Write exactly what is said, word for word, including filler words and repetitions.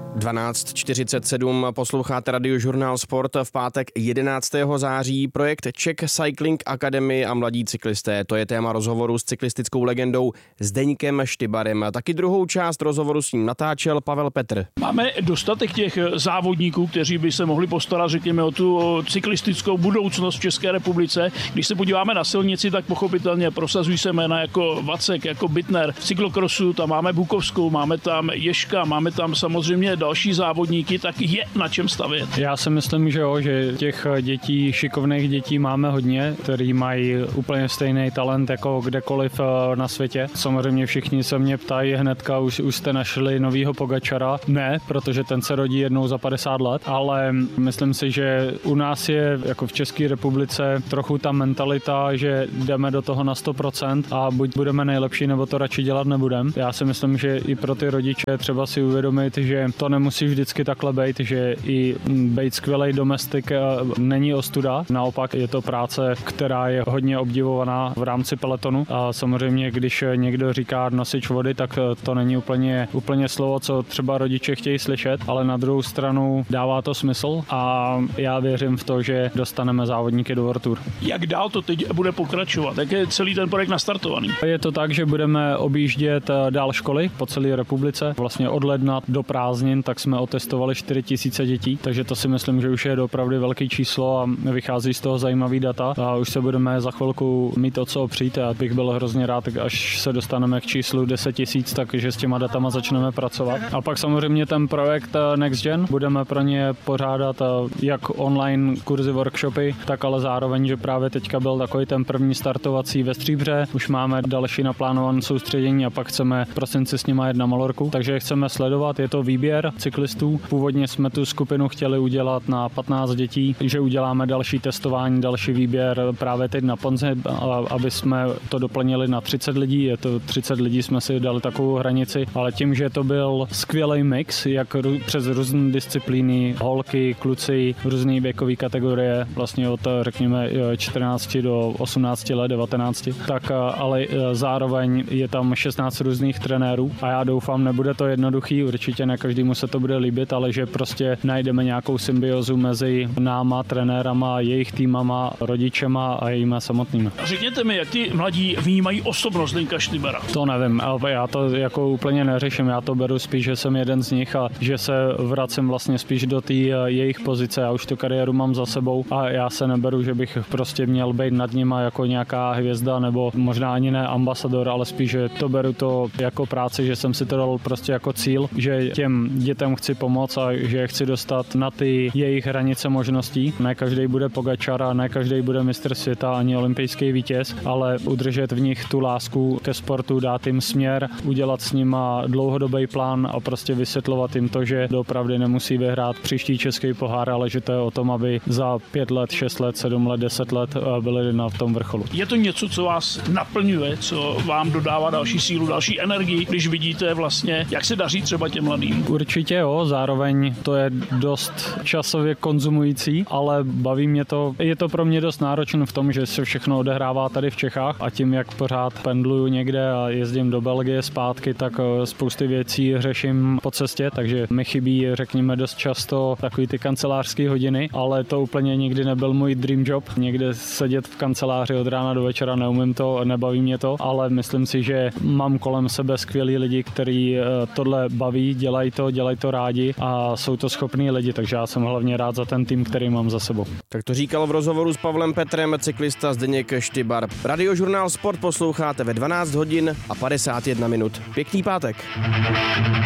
dvanáct čtyřicet sedm posloucháte Radiožurnál Sport v pátek jedenáctého září. Projekt Czech Cycling Academy a mladí cyklisté. To je téma rozhovoru s cyklistickou legendou Zdeňkem Štybarem. Taky druhou část rozhovoru s ním natáčel Pavel Petr. Máme dostatek těch závodníků, kteří by se mohli postarat, řekněme, o tu cyklistickou budoucnost v České republice. Když se podíváme na silnici, tak pochopitelně prosazují se jména jako Vacek, jako Bittner. V cyklokrosu tam máme Bukovskou, máme tam Ježka, máme tam samozřejmě další závodníky, tak je na čem stavět. Já si myslím, že jo, že těch dětí, šikovných dětí máme hodně, který mají úplně stejný talent jako kdekoliv na světě. Samozřejmě všichni se mě ptají hnedka, už, už jste našli novýho Pogačara. Ne, protože ten se rodí jednou za padesát let, ale myslím si, že u nás je jako v České republice trochu ta mentalita, že jdeme do toho na sto procent a buď budeme nejlepší, nebo to radši dělat nebudeme. Já si myslím, že i pro ty rodiče třeba si uvědomit, že to nemusí vždycky takhle být, že i být skvělej domestik není ostuda. Naopak je to práce, která je hodně obdivovaná v rámci pelotonu. A samozřejmě, když někdo říká nosič vody, tak to není úplně, úplně slovo, co třeba rodiče chtějí slyšet, ale na druhou stranu dává to smysl a já věřím v to, že dostaneme závodníky do World Tour. Jak dál to teď bude pokračovat? Jak je celý ten projekt nastartovaný? Je to tak, že budeme objíždět dál školy po celé republice. Vlastně od ledna do prázdnin tak jsme otestovali čtyři tisíce dětí, takže to si myslím, že už je opravdu velký číslo a vychází z toho zajímavý data a už se budeme za chvilku mít o co opřít. Já bych byl hrozně rád, až se dostaneme k číslu deset tisíc, takže s těma datama začneme pracovat. A pak samozřejmě ten projekt Next Gen, budeme pro ně pořádat jak online kurzy, workshopy, tak ale zároveň, že právě teďka byl takový ten první startovací ve Stříbře, už máme další naplánované soustředění a pak chceme v prosinci s nima jet na Malorku, takže chceme sledovat, je to výběr cyklistů. Původně jsme tu skupinu chtěli udělat na patnáct dětí, že uděláme další testování, další výběr právě teď na Ponzi, aby jsme to doplnili na třicet lidí. Je to třicet lidí, jsme si dali takovou hranici, ale tím, že to byl skvělý mix, jak přes různé disciplíny, holky, kluci, různé věkové kategorie, vlastně od řekněme čtrnácti do osmnácti let, devatenácti, tak ale zároveň je tam šestnáct různých trenérů a já doufám, nebude to jednoduchý, určitě ne každému se to bude líbit, ale že prostě najdeme nějakou symbiozu mezi náma, trenérama, jejich týmama, rodičema a jejima samotnými. Řekněte mi, jak ti mladí vnímají osobnost Zdeňka Štybara? To nevím, ale já to jako úplně neřeším, já to beru spíš, že jsem jeden z nich a že se vracím vlastně spíš do té jejich pozice. Já už tu kariéru mám za sebou a já se neberu, že bych prostě měl být nad nima jako nějaká hvězda nebo možná ani ne ambasador, ale spíš, že to beru to jako práci, že jsem si to dal prostě jako cíl, že těm dětem chci pomoct a že je chci dostat na ty jejich hranice možností. Ne každý bude Pogačar a ne každý bude mistr světa ani olympijský vítěz, ale udržet v nich tu lásku ke sportu, dát jim směr, udělat s nima dlouhodobý plán a prostě vysvětlovat jim to, že doopravdy nemusí vyhrát příští český pohár, ale že to je o tom, aby za pět let, šest let, sedm let, deset let byli na tom vrcholu. Je to něco, co vás naplňuje, co vám dodává další sílu, další energii, když vidíte vlastně, jak se daří třeba těm mladým? Určitě jo, zároveň to je dost časově konzumující, ale baví mě to. Je to pro mě dost náročné v tom, že se všechno odehrává tady v Čechách a tím, jak pořád pendluju někde a jezdím do Belgie zpátky, tak spousty věcí řeším po cestě, takže mi chybí, řekněme, dost často takový ty kancelářské hodiny, ale to úplně nikdy nebyl můj dream job. Někde sedět v kanceláři od rána do večera, neumím to, nebaví mě to, ale myslím si, že mám kolem sebe skvělý lidi, kteří tohle baví, dělají to, dělají to rádi a jsou to schopní lidi, takže já jsem hlavně rád za ten tým, který mám za sebou. Tak to říkal v rozhovoru s Pavlem Petrem cyklista Zdeněk Štybar. Radiožurnál Sport posloucháte ve dvanáct hodin a padesát jedna minut. Pěkný pátek.